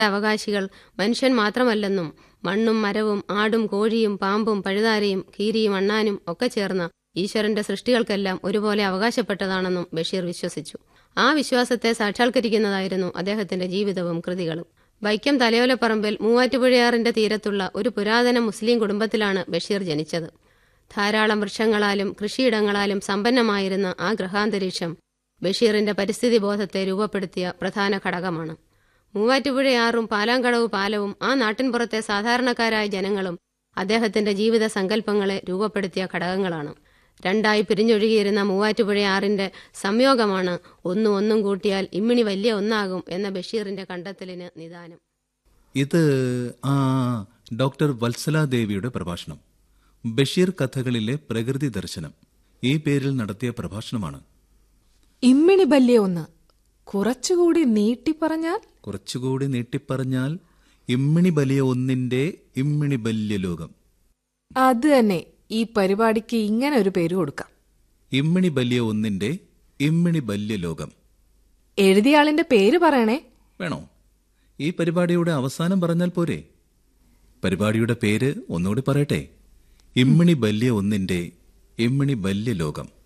അവകാശികൾ മനുഷ്യൻ മാത്രമല്ലെന്നും മണ്ണും മരവും ആടും കോഴിയും പാമ്പും പഴുതാരയും കീരിയും അണ്ണാനും ഒക്കെ ചേർന്ന ഈശ്വരന്റെ സൃഷ്ടികൾക്കെല്ലാം ഒരുപോലെ അവകാശപ്പെട്ടതാണെന്നും ബഷീർ വിശ്വസിച്ചു. ആ വിശ്വാസത്തെ സാക്ഷാത്കരിക്കുന്നതായിരുന്നു അദ്ദേഹത്തിന്റെ ജീവിതവും കൃതികളും. വൈക്കം തലയോലപ്പറമ്പിൽ മൂവാറ്റുപുഴയാറിന്റെ തീരത്തുള്ള ഒരു പുരാതന മുസ്ലിം കുടുംബത്തിലാണ് ബഷീർ ജനിച്ചത്. ധാരാളം വൃക്ഷങ്ങളാലും കൃഷിയിടങ്ങളാലും സമ്പന്നമായിരുന്ന ആ ഗൃഹാന്തരീക്ഷം ബഷീറിന്റെ പരിസ്ഥിതി ബോധത്തെ രൂപപ്പെടുത്തിയ പ്രധാന ഘടകമാണ്. മൂവാറ്റുപുഴയാറും പാലാങ്കടവ് പാലവും ആ നാട്ടിൻപുറത്തെ സാധാരണക്കാരായ ജനങ്ങളും അദ്ദേഹത്തിന്റെ ജീവിത സങ്കല്പങ്ങളെ രൂപപ്പെടുത്തിയ ഘടകങ്ങളാണ്. രണ്ടായി പിരിഞ്ഞൊഴുകിയിരുന്ന മൂവാറ്റുപുഴയാറിന്റെ സംയോഗമാണ് ഒന്നും കൂട്ടിയാൽ ഇമ്മിണി വലിയ ഒന്നാകും എന്ന ബഷീറിന്റെ കണ്ടെത്തലിന് നിദാനം. ഇത് ഡോക്ടർ വത്സലാദേവിയുടെ പ്രഭാഷണം. ബഷീർ കഥകളിലെ പ്രകൃതി ദർശനം ഈ പേരിൽ നടത്തിയ പ്രഭാഷണമാണ്. ഇമ്മിണി വലിയ ഒന്ന് കുറച്ചുകൂടി നീട്ടിപ്പറഞ്ഞാൽ ഇമ്മിണി വലിയ ഒന്നിന്റെ ഇമ്മിണി വലിയ ലോകം. അത് തന്നെ. ഈ പരിപാടിക്ക് ഇങ്ങനെ ഒരു പേര് കൊടുക്കാം. ഇമ്മിണി വലിയ ഒന്നിന്റെ ഇമ്മിണി വലിയ ലോകം. എഴുതിയ ആളിന്റെ പേര് പറയണേ. വേണോ? ഈ പരിപാടിയുടെ അവസാനം പറഞ്ഞാൽ പോരെ? പരിപാടിയുടെ പേര് ഒന്നുകൂടി പറയട്ടെ. ഇമ്മിണി വലിയ ഒന്നിന്റെ ഇമ്മിണി വലിയ ലോകം.